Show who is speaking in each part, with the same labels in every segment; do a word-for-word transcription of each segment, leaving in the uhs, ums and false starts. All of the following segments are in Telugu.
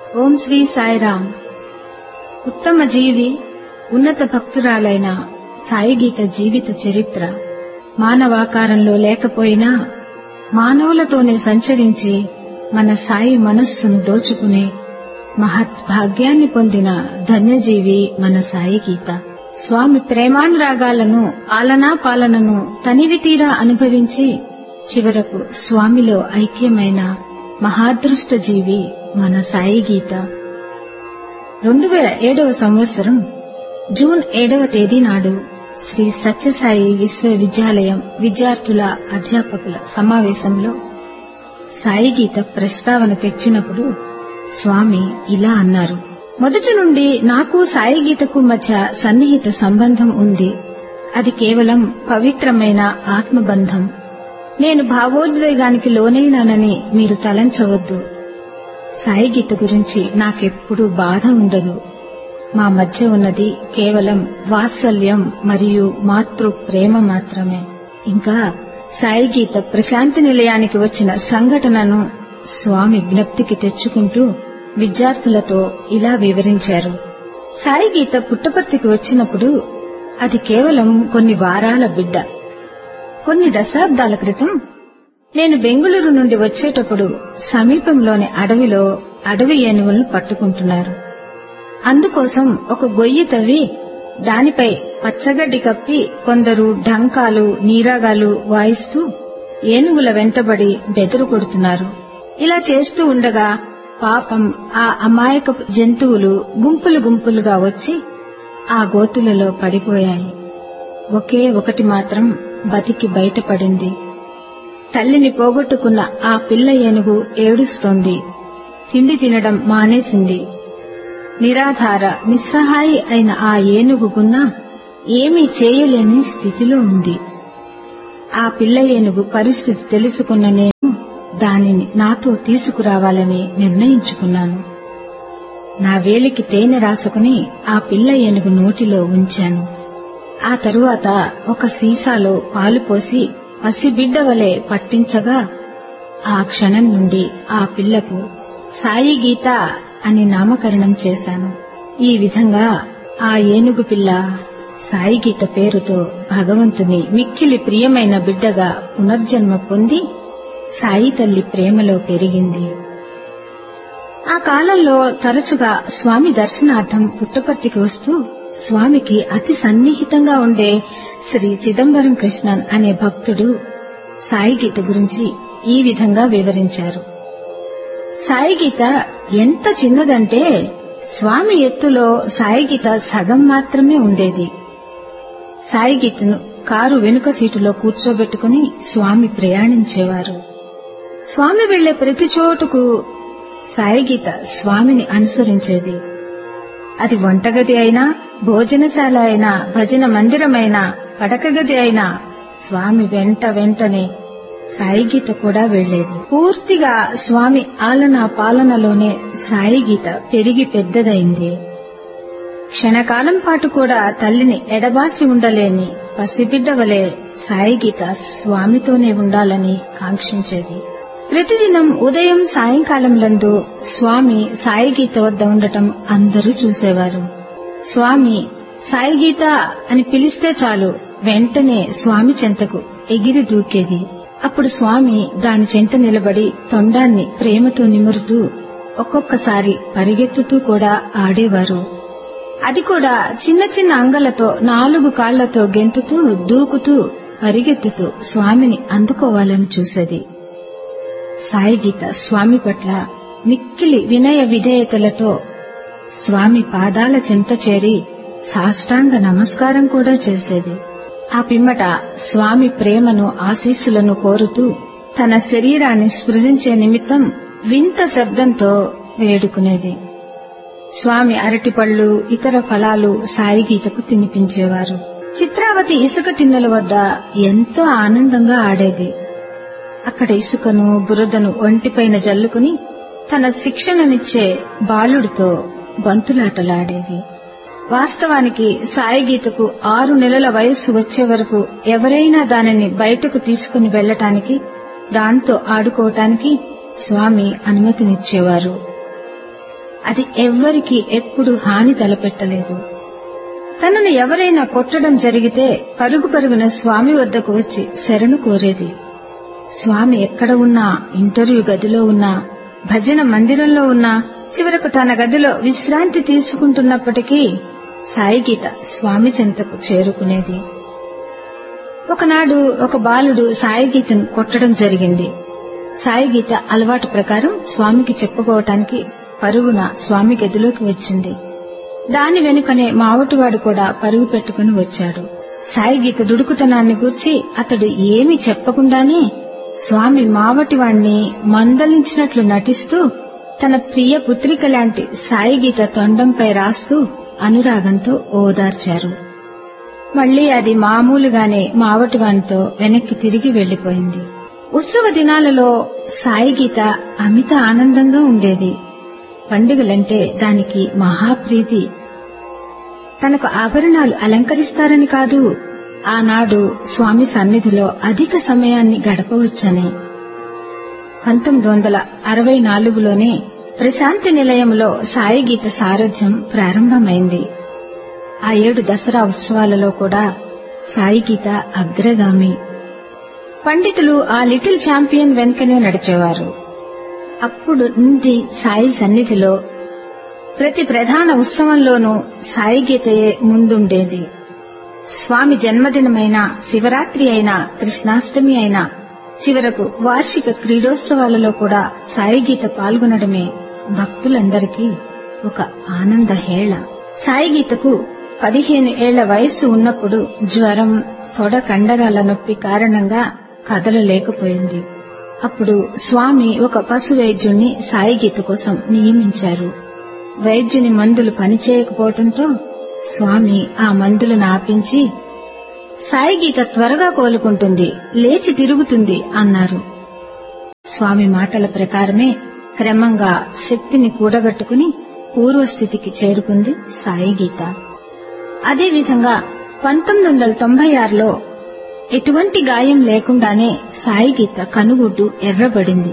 Speaker 1: ఓం శ్రీ సాయిరాం. ఉత్తమ జీవి, ఉన్నత భక్తురాలైన సాయిగీత జీవిత చరిత్ర మానవాకారంలో లేకపోయినా మానవులతోనే సంచరించి మన సాయి మనస్సును దోచుకునే మహద్భాగ్యాన్ని పొందిన ధన్యజీవి మన సాయిగీత. స్వామి ప్రేమానురాగాలను, ఆలనా పాలనను తనివి తీరా అనుభవించి చివరకు స్వామిలో ఐక్యమైన మహాదృష్ట జీవి మన సాయిగీత. రెండు వేల ఏడవ సంవత్సరం జూన్ ఏడవ తేదీ నాడు శ్రీ సత్యసాయి విశ్వవిద్యాలయం విద్యార్థుల అధ్యాపకుల సమావేశంలో సాయిగీత ప్రస్తావన తెచ్చినప్పుడు స్వామి ఇలా అన్నారు. మొదటి నుండి నాకు సాయిగీతకు మధ్య సన్నిహిత సంబంధం ఉంది. అది కేవలం పవిత్రమైన ఆత్మబంధం. నేను భావోద్వేగానికి లోనైనానని మీరు తలంచవద్దు. సాయిగీత గురించి నాకెప్పుడూ బాధ ఉండదు. మా మధ్య ఉన్నది కేవలం వాత్సల్యం మరియు మాతృ ప్రేమ మాత్రమే. ఇంకా సాయిగీత ప్రశాంతి నిలయానికి వచ్చిన సంఘటనను స్వామి జ్ఞప్తికి తెచ్చుకుంటూ విద్యార్థులతో ఇలా వివరించారు. సాయిగీత పుట్టపర్తికి వచ్చినప్పుడు అది కేవలం కొన్ని వారాల బిడ్డ. కొన్ని దశాబ్దాల క్రితం నేను బెంగుళూరు నుండి వచ్చేటప్పుడు సమీపంలోని అడవిలో అడవి ఏనుగులను పట్టుకుంటున్నారు. అందుకోసం ఒక గొయ్యి తవ్వి దానిపై పచ్చగడ్డి కప్పి కొందరు ఢంకాలు, నీరాగాలు వాయిస్తూ ఏనుగుల వెంటబడి బెదురు కొడుతున్నారు. ఇలా చేస్తూ ఉండగా పాపం ఆ అమాయక జంతువులు గుంపులు గుంపులుగా వచ్చి ఆ గోతులలో పడిపోయాయి. ఒకే ఒకటి మాత్రం బతికి బయటపడింది. తల్లిని పోగొట్టుకున్న ఆ పిల్ల ఏనుగు ఏడుస్తోంది. తిండి తినడం మానేసింది. నిరాధార నిస్సహాయి అయిన ఆ ఏనుగుకున్న ఏమీ చేయలేని స్థితిలో ఉంది. ఆ పిల్ల ఏనుగు పరిస్థితి తెలుసుకున్న నేను దానిని నాతో తీసుకురావాలని నిర్ణయించుకున్నాను. నా వేలికి తేనె రాసుకుని ఆ పిల్ల ఏనుగు నోటిలో ఉంచాను. ఆ తరువాత ఒక సీసాలో పాలు పోసి పసిబిడ్డ వలె పట్టించగా ఆ క్షణం నుండి ఆ పిల్లకు సాయిగీత అని నామకరణం చేశాను. ఈ విధంగా ఆ ఏనుగు పిల్ల సాయిగీత పేరుతో భగవంతుని మిక్కిలి ప్రియమైన బిడ్డగా పునర్జన్మ పొంది సాయి తల్లి ప్రేమలో పెరిగింది. ఆ కాలంలో తరచుగా స్వామి దర్శనార్థం పుట్టపర్తికి వస్తూ స్వామికి అతి సన్నిహితంగా ఉండే శ్రీ చిదంబరం కృష్ణన్ అనే భక్తుడు సాయిగీత గురించి ఈ విధంగా వివరించారు. సాయిగీత ఎంత చిన్నదంటే స్వామి ఎత్తులో సాయిగీత సగం మాత్రమే ఉండేది. సాయిగీతను కారు వెనుక సీటులో కూర్చోబెట్టుకుని స్వామి ప్రయాణించేవారు. స్వామి వెళ్లే ప్రతి చోటుకు సాయిగీత స్వామిని అనుసరించేది. అది వంటగది అయినా, భోజనశాల అయినా, భజన మందిరమైనా, పడకగది అయినా స్వామి వెంట వెంటనే సాయిగీత కూడా వెళ్లేది. పూర్తిగా స్వామి ఆలనా పాలనలోనే సాయిగీత పెరిగి పెద్దదైంది. క్షణకాలం పాటు కూడా తల్లిని ఎడబాసి ఉండలేని పసిబిడ్డ వలె సాయిగీత స్వామితోనే ఉండాలని కాంక్షించేది. ప్రతిదినం ఉదయం సాయంకాలంలందు స్వామి సాయిగీత వద్ద ఉండటం అందరూ చూసేవారు. స్వామి సాయిగీత అని పిలిస్తే చాలు వెంటనే స్వామి చెంతకు ఎగిరి దూకేది. అప్పుడు స్వామి దాని చెంత నిలబడి తొండాన్ని ప్రేమతో నిమురుతూ ఒక్కొక్కసారి పరిగెత్తుతూ కూడా ఆడేవారు. అది కూడా చిన్న చిన్న అంగలతో నాలుగు కాళ్లతో గెంతుతూ దూకుతూ పరిగెత్తుతూ స్వామిని అందుకోవాలని చూసేది. సాయిగీత స్వామి పట్ల మిక్కిలి వినయ విధేయతలతో స్వామి పాదాల చెంత చేరి సాష్టాంగ నమస్కారం కూడా చేసేది. ఆ పిమ్మట స్వామి ప్రేమను, ఆశీస్సులను కోరుతూ తన శరీరాన్ని స్పృశించే నిమిత్తం వింత శబ్దంతో వేడుకునేది. స్వామి అరటిపళ్లు, ఇతర ఫలాలు సాయిగీతకు తినిపించేవారు. చిత్రావతి ఇసుక తిన్నెల వద్ద ఎంతో ఆనందంగా ఆడేది. అక్కడ ఇసుకను, బురదను ఒంటిపైన జల్లుకుని తన శిక్షణనిచ్చే బాలుడితో బంతులాటలాడేది. వాస్తవానికి సాయిగీతకు ఆరు నెలల వయస్సు వచ్చే వరకు ఎవరైనా దానిని బయటకు తీసుకుని వెళ్లటానికి, దాంతో ఆడుకోవటానికి స్వామి అనుమతినిచ్చేవారు. అది ఎవ్వరికీ ఎప్పుడు హాని తలపెట్టలేదు. తనను ఎవరైనా కొట్టడం జరిగితే పరుగు పరుగున స్వామి వద్దకు వచ్చి శరణు కోరేది. స్వామి ఎక్కడ ఉన్నా, ఇంటర్వ్యూ గదిలో ఉన్నా, భజన మందిరంలో ఉన్నా, చివరకు తన గదిలో విశ్రాంతి తీసుకుంటున్నప్పటికీ సాయిగీత స్వామి చెంతకు చేరుకునేది. ఒకనాడు ఒక బాలుడు సాయిగీతను కొట్టడం జరిగింది. సాయిగీత అలవాటు ప్రకారం స్వామికి చెప్పుకోవటానికి పరుగున స్వామి గదిలోకి వచ్చింది. దాని వెనుకనే మావటివాడు కూడా పరుగు పెట్టుకుని వచ్చాడు. సాయిగీత దుడుకుతనాన్ని గూర్చి అతడు ఏమీ చెప్పకుండానే స్వామి మావటివాణ్ణి మందలించినట్లు నటిస్తూ తన ప్రియ పుత్రిక లాంటి సాయిగీత తొండంపై రాస్తూ అనురాగంతో ఓదార్చారు. మళ్లీ అది మామూలుగానే మావటివానితో వెనక్కి తిరిగి వెళ్లిపోయింది. ఉత్సవ దినాలలో సాయిగీత అమిత ఆనందంగా ఉండేది. పండుగలంటే దానికి మహాప్రీతి. తనకు ఆభరణాలు అలంకరిస్తారని కాదు, ఆనాడు స్వామి సన్నిధిలో అధిక సమయాన్ని గడపవచ్చని. పంతొమ్మిది వందల అరవై నాలుగులోనే ప్రశాంతి నిలయంలో సాయిగీత సారథ్యం ప్రారంభమైంది. ఆ ఏడు దసరా ఉత్సవాలలో కూడా సాయిగీత అగ్రగామి. పండితులు ఆ లిటిల్ ఛాంపియన్ వెనుకనే నడిచేవారు. అప్పుడు నుంచి సాయి సన్నిధిలో ప్రతి ప్రధాన ఉత్సవంలోనూ సాయిగీతయే ముందుండేది. స్వామి జన్మదినమైనా, శివరాత్రి అయినా, కృష్ణాష్టమి అయినా, చివరకు వార్షిక క్రీడోత్సవాలలో కూడా సాయిగీత పాల్గొనడమే భక్తులందరికీ ఒక ఆనంద హేళ. సాయిగీతకు పదిహేను ఏళ్ల వయస్సు ఉన్నప్పుడు జ్వరం, తొడ కండరాల నొప్పి కారణంగా కదలలేకపోయింది. అప్పుడు స్వామి ఒక పశు వైద్యుణ్ణి సాయిగీత కోసం నియమించారు. వైద్యుని మందులు పనిచేయకపోవడంతో స్వామి ఆ మందులను ఆపించి, సాయిగీత త్వరగా కోలుకుంటుంది, లేచి తిరుగుతుంది అన్నారు. స్వామి మాటల ప్రకారమే క్రమంగా శక్తిని కూడగట్టుకుని పూర్వస్థితికి చేరుకుంది సాయిగీత. అదేవిధంగా పంతొమ్మిది వందల తొంభై ఆరులో ఎటువంటి గాయం లేకుండానే సాయిగీత కనుగుడ్డు ఎర్రబడింది.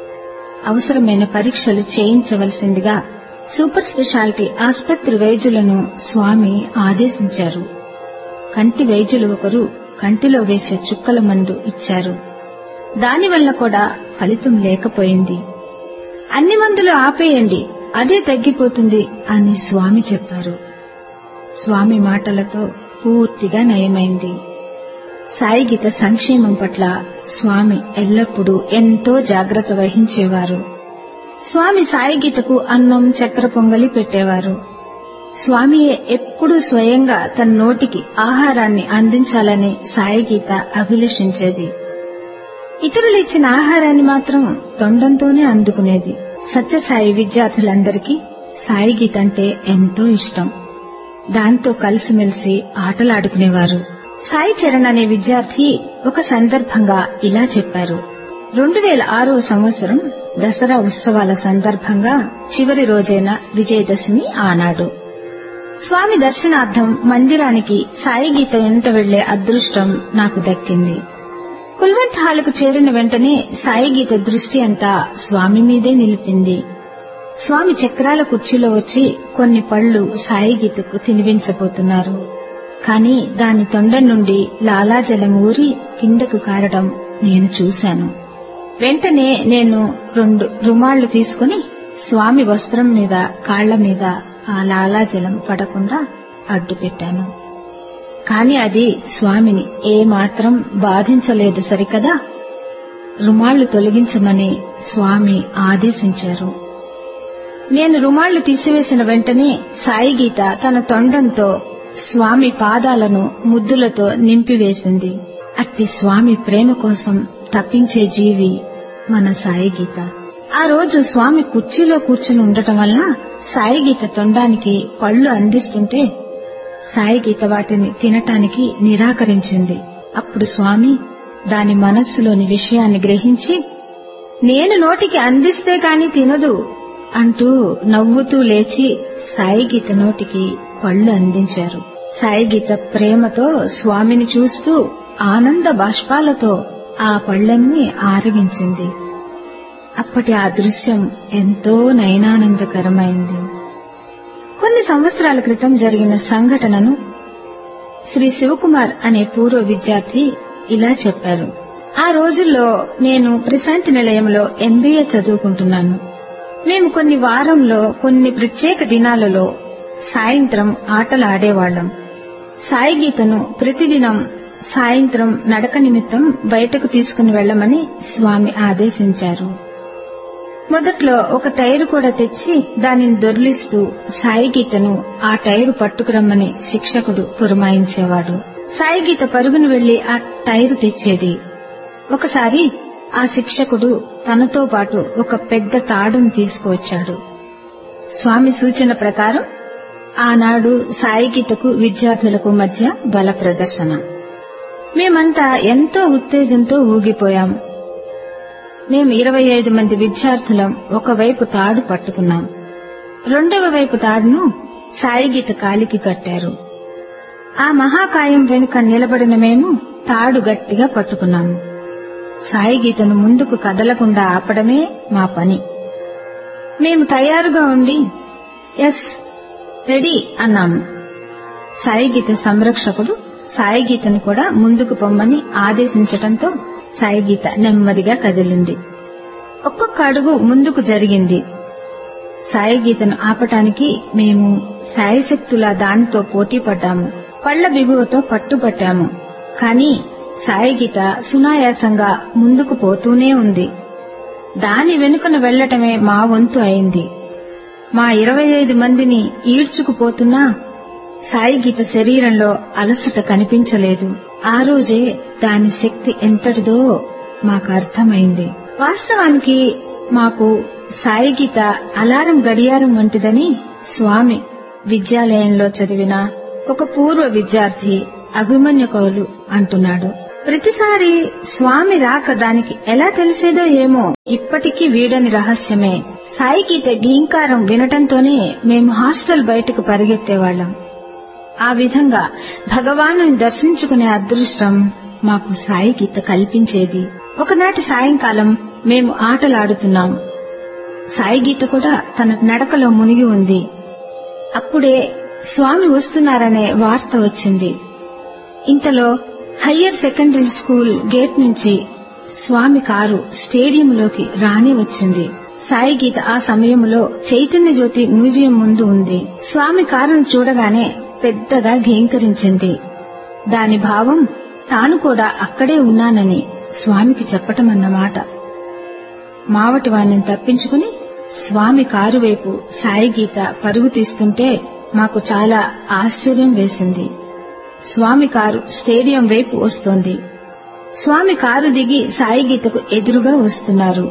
Speaker 1: అవసరమైన పరీక్షలు చేయించవలసిందిగా సూపర్ స్పెషాలిటీ ఆసుపత్రి వైద్యులను స్వామి ఆదేశించారు. కంటి వైద్యులు ఒకరు కంటిలో వేసే చుక్కల మందు ఇచ్చారు. దానివల్ల కూడా ఫలితం లేకపోయింది. అన్ని మందులు ఆపేయండి, అదే తగ్గిపోతుంది అని స్వామి చెప్పారు. స్వామి మాటలతో పూర్తిగా నయమైంది. సాయిగీత సంక్షేమం పట్ల స్వామి ఎల్లప్పుడూ ఎంతో జాగ్రత్త వహించేవారు. స్వామి సాయిగీతకు అన్నం, చక్కెర పొంగలి పెట్టేవారు. స్వామియే ఎప్పుడూ స్వయంగా తన నోటికి ఆహారాన్ని అందించాలని సాయిగీత అభిలషించేది. ఇతరులు ఇచ్చిన ఆహారాన్ని మాత్రం తొండంతోనే అందుకునేది. సత్యసాయి విద్యార్థులందరికీ సాయిగీత అంటే ఎంతో ఇష్టం. దాంతో కలిసిమెలిసి ఆటలాడుకునేవారు. సాయి చరణ్ అనే విద్యార్థి ఒక సందర్భంగా ఇలా చెప్పారు. రెండు వేల ఆరవ సంవత్సరం దసరా ఉత్సవాల సందర్భంగా చివరి రోజైన విజయదశమి ఆనాడు స్వామి దర్శనార్థం మందిరానికి సాయిగీత వెంట వెళ్లే అదృష్టం నాకు దక్కింది. కుల్వంత్ హాలుకు చేరిన వెంటనే సాయిగీత దృష్టి అంతా స్వామి మీదే నిలిపింది. స్వామి చక్రాల కుర్చీలో వచ్చి కొన్ని పళ్లు సాయిగీతకు తినిపించబోతున్నారు. కాని దాని తొండం నుండి లాలాజలం ఊరి కిందకు కారడం నేను చూశాను. వెంటనే నేను రెండు రుమాళ్లు తీసుకుని స్వామి వస్త్రం మీద, కాళ్ల మీద ఆ లాలాజలం పడకుండా అడ్డుపెట్టాను. కాని అది స్వామిని ఏమాత్రం బాధించలేదు సరికదా. రుమాళ్లు తొలగించమని స్వామి ఆదేశించారు. నేను రుమాళ్లు తీసివేసిన వెంటనే సాయిగీత తన తొండంతో స్వామి పాదాలను ముద్దులతో నింపివేసింది. అట్టి స్వామి ప్రేమ కోసం తప్పించే జీవి మన సాయిగీత. ఆ రోజు స్వామి కుర్చీలో కూర్చుని ఉండటం వల్ల సాయిగీత తొండానికి పళ్లు అందిస్తుంటే సాయిగీత వాటిని తినటానికి నిరాకరించింది. అప్పుడు స్వామి దాని మనస్సులోని విషయాన్ని గ్రహించి, నేను నోటికి అందిస్తే కాని తినదు అంటూ నవ్వుతూ లేచి సాయిగీత నోటికి పళ్లు అందించారు. సాయిగీత ప్రేమతో స్వామిని చూస్తూ ఆనంద బాష్పాలతో ఆ పళ్లన్నీ ఆరగించింది. అప్పటి ఆ దృశ్యం ఎంతో నయనానందకరమైంది. కొన్ని సంవత్సరాల క్రితం జరిగిన సంఘటనను శ్రీ శివకుమార్ అనే పూర్వ విద్యార్థి ఇలా చెప్పారు. ఆ రోజుల్లో నేను ప్రశాంతి నిలయంలో ఎంబీఏ చదువుకుంటున్నాను. మేము కొన్ని వారంలో కొన్ని ప్రత్యేక దినాలలో సాయంత్రం ఆటలు ఆడేవాళ్లం. సాయి గీతను ప్రతిదినం సాయంత్రం నడక నిమిత్తం బయటకు తీసుకుని వెళ్లమని స్వామి ఆదేశించారు. మొదట్లో ఒక టైరు కూడా తెచ్చి దానిని దొర్లిస్తూ సాయి గీతను ఆ టైరు పట్టుకురమ్మని శిక్షకుడు పురమాయించేవాడు. సాయి గీత పరుగును వెళ్లి ఆ టైరు తెచ్చేది. ఒకసారి ఆ శిక్షకుడు తనతో పాటు ఒక పెద్ద తాడును తీసుకువచ్చాడు. స్వామి సూచన ప్రకారం ఆనాడు సాయి గీతకు విద్యార్థులకు మధ్య బల ప్రదర్శన. మేమంతా ఎంతో ఉత్తేజంతో ఊగిపోయాం. మేము ఇరవై ఐదు మంది విద్యార్థులం ఒకవైపు తాడు పట్టుకున్నాం. రెండవ వైపు తాడును సాయి గీత కాలికి కట్టారు. ఆ మహాకాయం వెనుక నిలబడిన మేము తాడు గట్టిగా పట్టుకున్నాము. సాయి గీతను ముందుకు కదలకుండా ఆపడమే మా పని. మేము తయారుగా ఉండి ఎస్ రెడీ అన్నాము. సాయి గీత సంరక్షకుడు సాయి గీతను కూడా ముందుకు పొమ్మని ఆదేశించటంతో సాయి గీత నెమ్మదిగా కదిలింది. ఒక్కొక్క అడుగు ముందుకు జరిగింది. సాయి గీతను ఆపటానికి మేము సాయశక్తులా దానితో పోటీ పడ్డాము. పళ్ల బిగువతో పట్టుపట్టాము. కాని సాయి గీత సునాయాసంగా ముందుకు పోతూనే ఉంది. దాని వెనుకన వెళ్లటమే మా వంతు అయింది. మా ఇరవై ఐదు మందిని ఈడ్చుకుపోతున్నా సాయి గీత శరీరంలో అలసట కనిపించలేదు. ఆ రోజే దాని శక్తి ఎంతటిదో మాకు అర్థమైంది. వాస్తవానికి మాకు సాయి గీత అలారం గడియారం వంటిదని స్వామి విద్యాలయంలో చదివిన ఒక పూర్వ విద్యార్థి అభిమన్యు కౌలు అంటున్నాడు. ప్రతిసారి స్వామి రాక దానికి ఎలా తెలిసేదో ఏమో ఇప్పటికీ వీడని రహస్యమే. సాయి గీత గీంకారం వినటంతోనే మేము హాస్టల్ బయటకు పరిగెత్తేవాళ్లం. ఆ విధంగా భగవానుని దర్శించుకునే అదృష్టం మాకు సాయి గీత కల్పించేది. ఒకనాటి సాయంకాలం మేము ఆటలాడుతున్నాం. సాయి గీత కూడా తన నడకలో మునిగి ఉంది. అప్పుడే స్వామి వస్తున్నారనే వార్త వచ్చింది. ఇంతలో హయ్యర్ సెకండరీ స్కూల్ గేట్ నుంచి స్వామి కారు స్టేడియంలోకి రాని వచ్చింది. సాయి గీత ఆ సమయంలో చైతన్య జ్యోతి మ్యూజియం ముందు ఉంది. స్వామి కారును చూడగానే పెద్దగా ఘీంకరించింది. దాని భావం తాను కూడా అక్కడే ఉన్నానని స్వామికి చెప్పటమన్నమాట. మావటి వాణ్ణి తప్పించుకుని స్వామి కారు వైపు సాయి గీత పరుగు తీస్తుంటే మాకు చాలా ఆశ్చర్యం వేసింది. స్వామి కారు స్టేడియం వైపు వస్తోంది. స్వామి కారు దిగి సాయి గీతకు ఎదురుగా వస్తున్నారు.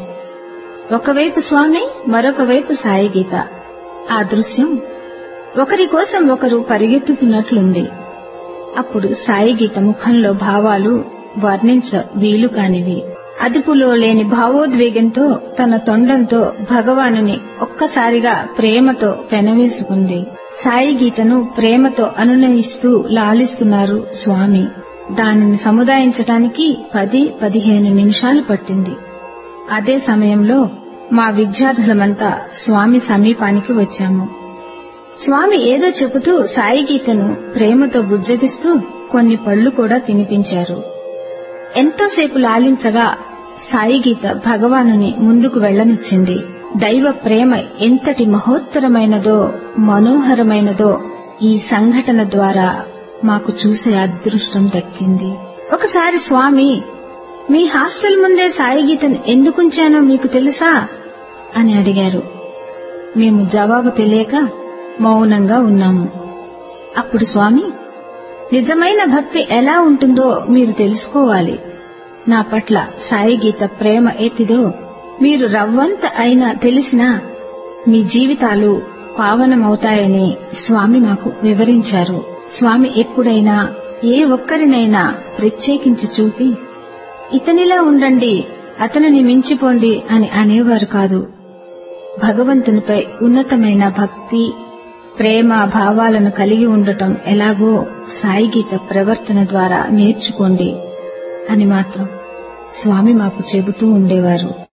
Speaker 1: ఒకవైపు స్వామి, మరొక వైపు సాయి గీత. ఆ దృశ్యం ఒకరి కోసం ఒకరు పరిగెత్తుతున్నట్లుంది. అప్పుడు సాయి గీత ముఖంలో భావాలు వర్ణించ వీలు కానివి. అదుపులో లేని భావోద్వేగంతో తన తొండంతో భగవానుని ఒక్కసారిగా ప్రేమతో పెనవేసుకుంది. సాయి గీతను ప్రేమతో అనునయిస్తూ లాలిస్తున్నారు స్వామి. దానిని సముదాయించటానికి పది పదిహేను నిమిషాలు పట్టింది. అదే సమయంలో మా విద్యార్థులమంతా స్వామి సమీపానికి వచ్చాము. స్వామి ఏదో చెబుతూ సాయి గీతను ప్రేమతో బుజ్జగిస్తూ కొన్ని పళ్లు కూడా తినిపించారు. ఎంతోసేపు లాలించగా సాయి గీత భగవానుని ముందుకు వెళ్లనిచ్చింది. దైవ ప్రేమ ఎంతటి మహోత్తరమైనదో మనోహరమైనదో ఈ సంఘటన ద్వారా మాకు చూసే అదృష్టం దక్కింది. ఒకసారి స్వామి, మీ హాస్టల్ ముందే సాయి గీతను ఎందుకుంచానో మీకు తెలుసా అని అడిగారు. మేము జవాబు తెలియక మౌనంగా ఉన్నాము. అప్పుడు స్వామి, నిజమైన భక్తి ఎలా ఉంటుందో మీరు తెలుసుకోవాలి. నా పట్ల సాయి గీత ప్రేమ ఎట్టిదో మీరు రవ్వంత అయినా తెలిసినా మీ జీవితాలు పావనమవుతాయని స్వామి మాకు వివరించారు. స్వామి ఎప్పుడైనా ఏ ఒక్కరినైనా ప్రత్యేకించి చూపి ఇతనిలా ఉండండి, అతనిని మించిపోండి అని అనేవారు కాదు. భగవంతునిపై ఉన్నతమైన భక్తి, ప్రేమ భావాలను కలిగి ఉండటం ఎలాగో సాయి గీత ప్రవర్తన ద్వారా నేర్చుకోండి అని మాత్రం స్వామి మాకు చెబుతూ ఉండేవారు.